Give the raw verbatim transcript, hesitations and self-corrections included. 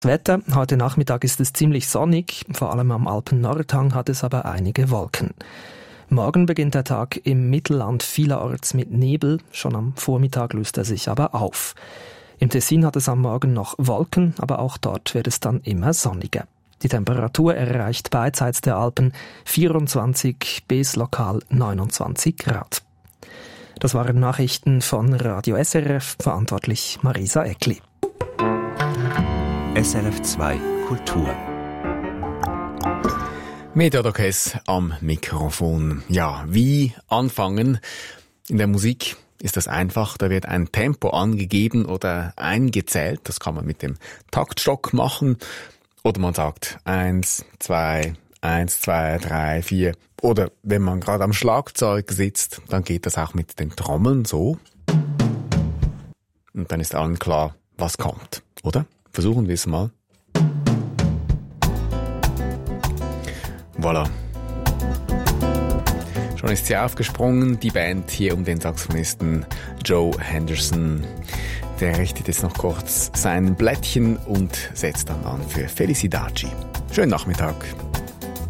Das Wetter, heute Nachmittag ist es ziemlich sonnig, vor allem am Alpen-Nordhang hat es aber einige Wolken. Morgen beginnt der Tag im Mittelland vielerorts mit Nebel, schon am Vormittag löst er sich aber auf. Im Tessin hat es am Morgen noch Wolken, aber auch dort wird es dann immer sonniger. Die Temperatur erreicht beidseits der Alpen vierundzwanzig bis lokal neunundzwanzig Grad. Das waren Nachrichten von Radio S R F, verantwortlich Marisa Eckli. S R F zwei Kultur. Mediadokes am Mikrofon. Ja, wie anfangen? In der Musik ist das einfach. Da wird ein Tempo angegeben oder eingezählt. Das kann man mit dem Taktstock machen. Oder man sagt eins, zwei, eins, zwei, drei, vier. Oder wenn man gerade am Schlagzeug sitzt, dann geht das auch mit den Trommeln so. Und dann ist allen klar, was kommt, oder? Versuchen wir es mal. Voilà. Schon ist sie aufgesprungen, die Band hier um den Saxophonisten Joe Henderson. Der richtet jetzt noch kurz sein Blättchen und setzt dann an für Felicidade. Schönen Nachmittag.